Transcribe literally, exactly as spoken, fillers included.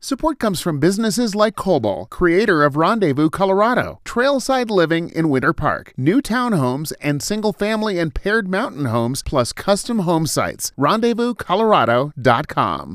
Support comes from businesses like Coble, creator of Rendezvous, Colorado, trailside living in Winter Park, new townhomes and single-family and paired mountain homes, plus custom home sites. rendezvous colorado dot com.